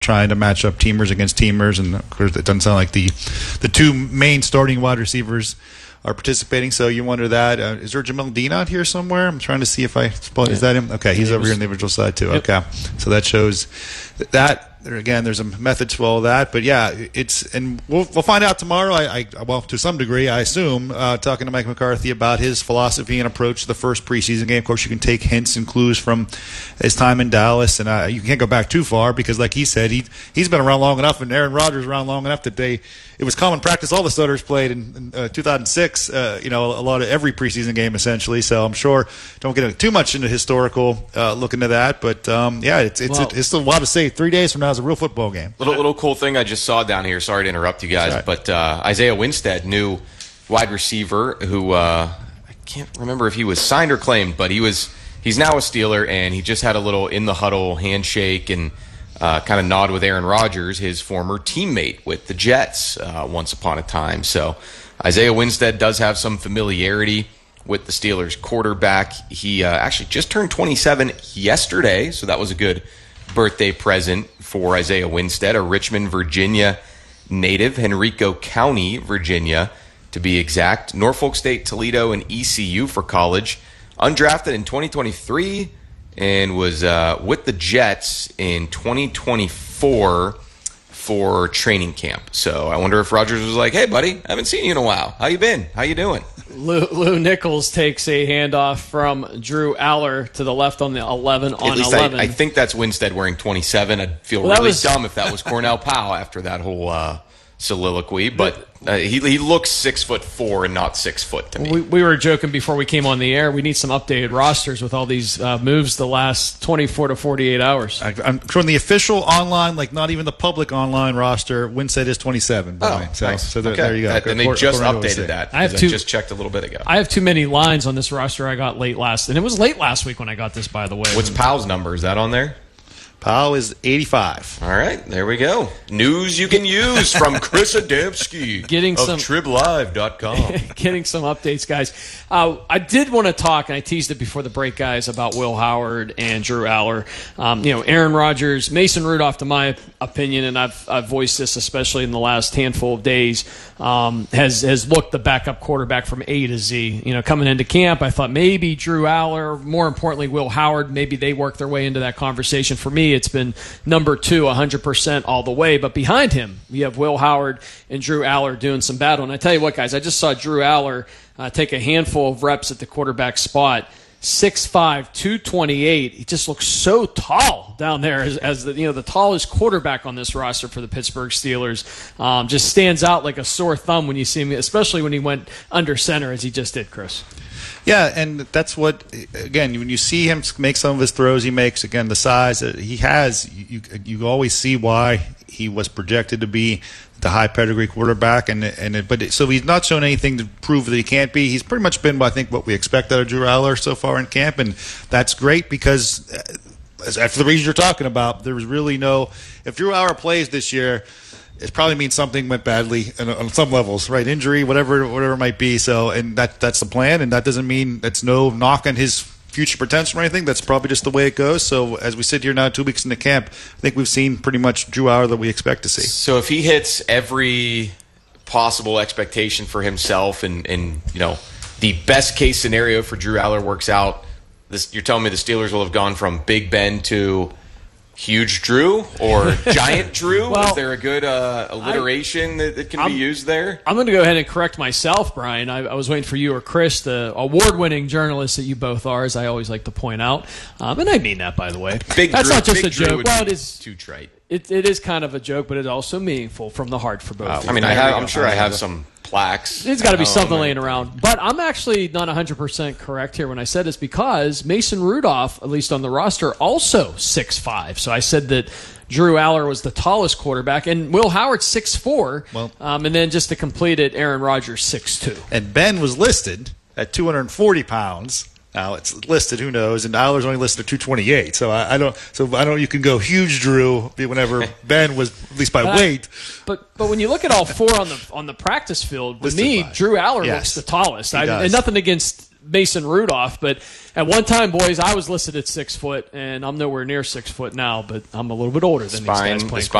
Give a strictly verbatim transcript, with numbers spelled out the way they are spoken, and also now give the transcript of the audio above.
trying to match up teamers against teamers, and of course it doesn't sound like the the two main starting wide receivers are participating. So you wonder that. Uh, is there Jamel Dean out here somewhere? I'm trying to see if I spot. Is that him? Okay, he's over here on the individual side too. Yep. Okay, so that shows that. There, again, there's a method to all that, but yeah, it's and we'll we'll find out tomorrow. I, I well, to some degree, I assume, uh, talking to Mike McCarthy about his philosophy and approach to the first preseason game. Of course, you can take hints and clues from his time in Dallas, and uh, you can't go back too far because, like he said, he he's been around long enough, and Aaron Rodgers around long enough that they it was common practice. All the starters played in, in uh, two thousand six. Uh, you know, a lot of every preseason game essentially. So I'm sure don't get too much into historical uh, look into that, but um, yeah, it's it's well, it's still wild to say. Three days from now is a real football game. Little little cool thing I just saw down here. Sorry to interrupt you guys, right. but uh, Isaiah Winstead, new wide receiver, who uh, I can't remember if he was signed or claimed, but he was he's now a Steeler, and he just had a little in the huddle handshake and uh, kind of nod with Aaron Rodgers, his former teammate with the Jets uh, once upon a time. So Isaiah Winstead does have some familiarity with the Steelers quarterback. He uh, actually just turned twenty-seven yesterday, so that was a good birthday present for Isaiah Winstead, a Richmond, Virginia native, Henrico County, Virginia, to be exact. Norfolk State, Toledo, and E C U for college. Undrafted in twenty twenty-three and was uh, with the Jets in twenty twenty-four for training camp. So I wonder if Rodgers was like, "Hey, buddy, I haven't seen you in a while. How you been? How you doing?" Lou, Lou Nichols takes a handoff from Drew Aller to the left on the eleven on At least eleven. I, I think that's Winstead wearing twenty-seven. I'd feel well, really was, dumb if that was Cornell Powell after that whole uh, soliloquy. But uh, he he looks six foot four and not six foot to me. We, we were joking before we came on the air. We need some updated rosters with all these uh, moves the last twenty-four to forty-eight hours. I, I'm, from the official online, like not even the public online roster, Winstead is twenty-seven. Oh, so, nice. so there, okay. there you go. That, and they According- just according to what updated we that. I have I two- just checked a little bit ago. I have too many lines on this roster I got late last, and it was late last week when I got this, by the way. What's Powell's number? Is that on there? Powell is eighty-five. All right, there we go. News you can use from Chris Adamski Getting of some- trib live dot com. Getting some updates, guys. Uh, I did want to talk, and I teased it before the break, guys, about Will Howard and Drew Aller. Um, you know, Aaron Rodgers, Mason Rudolph, to my opinion, and I've, I've voiced this especially in the last handful of days, um, has has looked the backup quarterback from A to Z. You know, coming into camp, I thought maybe Drew Aller, more importantly, Will Howard, maybe they work their way into that conversation. For me, it's been number two, one hundred percent all the way. But behind him, you have Will Howard and Drew Aller doing some battle. And I tell you what, guys, I just saw Drew Aller uh, take a handful of reps at the quarterback spot. six five, two twenty-eight. He just looks so tall down there as, as the you know the tallest quarterback on this roster for the Pittsburgh Steelers. Um, just stands out like a sore thumb when you see him, especially when he went under center as he just did, Chris. Yeah, and that's what, again, when you see him make some of his throws he makes, again, the size that he has, you you always see why he was projected to be the high pedigree quarterback. And and it, but it, so he's not shown anything to prove that he can't be. He's pretty much been, I think, what we expect out of Drew Aller so far in camp, and that's great because, uh, for the reasons you're talking about, there was really no – if Drew Aller plays this year – it probably means something went badly on some levels, right? Injury, whatever, whatever it might be. So, and that that's the plan, and that doesn't mean that's no knock on his future potential or anything. That's probably just the way it goes. So, as we sit here now, two weeks into camp, I think we've seen pretty much Drew Aller that we expect to see. So, if he hits every possible expectation for himself, and and you know the best case scenario for Drew Aller works out, this you're telling me the Steelers will have gone from Big Ben to Huge Drew or Giant Drew? Well, is there a good uh, alliteration I, that, that can I'm, be used there? I'm going to go ahead and correct myself, Brian. I, I was waiting for you or Chris, the award-winning journalist that you both are, as I always like to point out. Um, and I mean that, by the way. Big That's Drew, not just Big a Drew joke. Well, it is too trite. It, it is kind of a joke, but it's also meaningful from the heart for both. Uh, of I mean, you. I have, I'm sure I have some plaques. It's got to be Oh, something man. laying around. But I'm actually not one hundred percent correct here when I said this because Mason Rudolph, at least on the roster, also six five. So I said that Drew Aller was the tallest quarterback, and Will Howard six four. Well, um, and then just to complete it, Aaron Rodgers six two. And Ben was listed at two hundred forty pounds. Now it's listed, who knows? And Aller's only listed at two twenty-eight. So I, I don't. So I don't. You can go huge Drew whenever Ben was, at least by But weight. I, but but when you look at all four on the on the practice field, with Listed me, by. Drew Aller Yes. looks the tallest. He I, does. and nothing against Mason Rudolph. But at one time, boys, I was listed at six foot, and I'm nowhere near six foot now. But I'm a little bit older than spine, these guys playing the spine